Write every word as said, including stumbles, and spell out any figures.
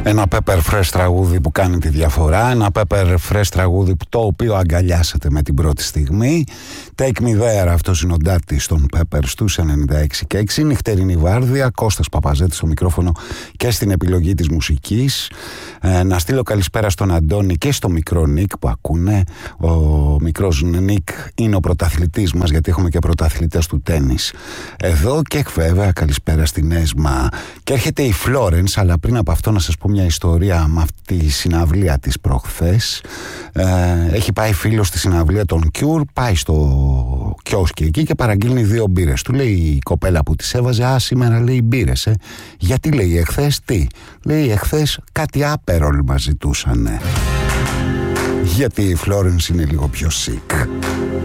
Ένα Pepper Fresh τραγούδι που κάνει τη διαφορά. Ένα Pepper Fresh τραγούδι που το οποίο αγκαλιάσατε με την πρώτη στιγμή. Take me there, αυτός είναι ο Ντάτης των Pepper στους ενενήντα έξι και έξι. Νυχτερινή βάρδια, Κώστας Παπαζέτης στο μικρόφωνο και στην επιλογή της μουσικής. ε, Να στείλω καλησπέρα στον Αντώνη και στο μικρό Νίκ που ακούνε. Ο μικρός Νίκ είναι ο πρωταθλητής μας, γιατί έχουμε και πρωταθλητές του τένις εδώ. Και βέβαια καλησπέρα στην Έσμα. Και έρχεται η Φλόρενς, αλλά πριν από αυτό να σας πω μια ιστορία με αυτή τη συναυλία της προχθές. ε, Έχει πάει φίλος στη συναυλία των Cure, πάει στο κιόσκι εκεί και παραγγείλνει δύο μπύρες. Του λέει η κοπέλα που τις έβαζε: α, σήμερα λέει μπύρες, ε. Γιατί, λέει, εχθές τι? Λέει, εχθές κάτι άπερολ μας ζητούσανε. Γιατί η Φλόρενς είναι λίγο πιο sick.